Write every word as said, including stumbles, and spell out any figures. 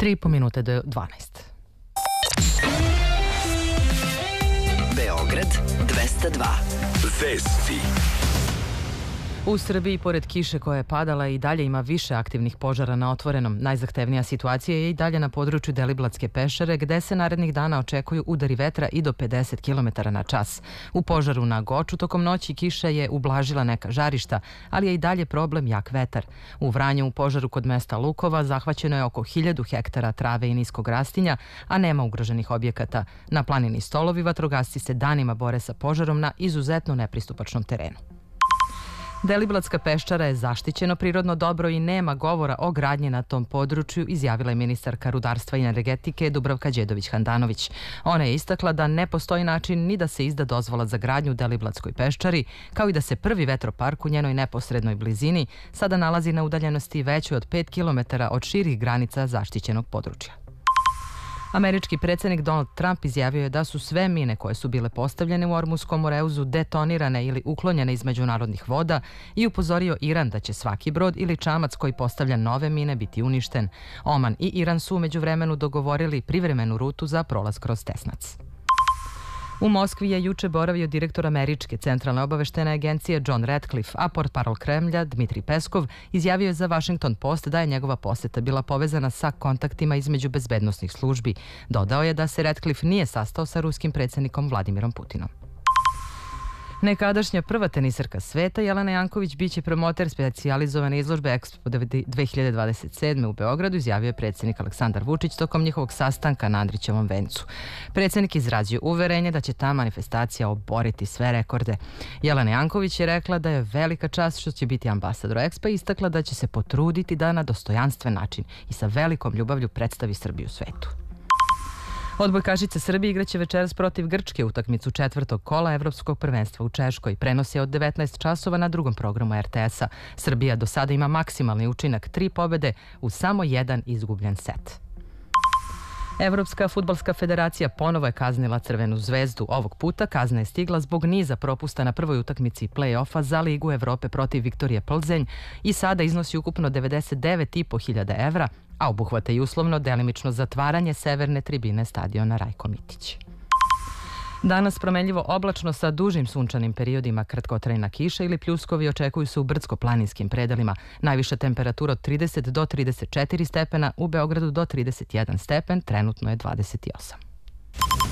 Tri i po minute do dvanaest. Beograd dvesta dva. Vesti. U Srbiji, pored kiše koja je padala, i dalje ima više aktivnih požara na otvorenom. Najzahtevnija situacija je i dalje na području Deliblatske pešare, gde se narednih dana očekuju udari vetra i do pedeset kilometara na čas. U požaru na Goču tokom noći kiša je ublažila neka žarišta, ali je i dalje problem jak vetar. U Vranju u požaru kod mesta Lukova zahvaćeno je oko hiljadu hektara trave i niskog rastinja, a nema ugroženih objekata. Na planini Stolovi vatrogasci se danima bore sa požarom na izuzetno nepristupačnom terenu. Deliblatska peščara je zaštićeno prirodno dobro i nema govora o gradnji na tom području, izjavila je ministarka rudarstva i energetike Dubravka Đedović-Handanović. Ona je istakla da ne postoji način ni da se izda dozvola za gradnju u Deliblatskoj peščari, kao i da se prvi vetropark u njenoj neposrednoj blizini sada nalazi na udaljenosti većoj od pet kilometara od širih granica zaštićenog područja. Američki predsjednik Donald Trump izjavio je da su sve mine koje su bile postavljene u Ormuskom moreuzu detonirane ili uklonjene iz međunarodnih voda i upozorio Iran da će svaki brod ili čamac koji postavlja nove mine biti uništen. Oman i Iran su u međuvremenu dogovorili privremenu rutu za prolaz kroz Tesnac. U Moskvi je juče boravio direktor Američke centralne obaveštene agencije John Ratcliffe, a portparol Kremlja Dmitrij Peskov izjavio je za Washington Post da je njegova poseta bila povezana sa kontaktima između bezbednosnih službi. Dodao je da se Ratcliffe nije sastao sa ruskim predsjednikom Vladimirom Putinom. Nekadašnja prva tenisarka sveta Jelena Janković biće promoter specijalizovane izložbe Expo dve hiljade dvadeset sedme u Beogradu, izjavio je predsjednik Aleksandar Vučić tokom njihovog sastanka na Andrićevom vencu. Predsjednik izrazio uverenje da će ta manifestacija oboriti sve rekorde. Jelena Janković je rekla da je velika čast što će biti ambasador Expo i istakla da će se potruditi da na dostojanstven način i sa velikom ljubavlju predstavi Srbiju svetu. Odbojkašice Srbije igraće večeras protiv Grčke utakmicu četvrtog kola Evropskog prvenstva u Češkoj. Prenos je od devetnaest časova na drugom programu er te esa. Srbija do sada ima maksimalni učinak tri pobede u samo jedan izgubljen set. Evropska fudbalska federacija ponovo je kaznila Crvenu zvezdu. Ovog puta kazna je stigla zbog niza propusta na prvoj utakmici play-offa za Ligu Evrope protiv Viktorije Plzenj i sada iznosi ukupno devedeset devet i po hiljada evra, a obuhvata i uslovno delimično zatvaranje severne tribine stadiona Rajko Mitić. Danas promenljivo oblačno sa dužim sunčanim periodima, kratkotrajna kiša ili pljuskovi očekuju se u brdsko-planinskim predelima. Najviša temperatura od trideset do trideset četiri stepena, u Beogradu do trideset jedan stepen, trenutno je dvadeset osam.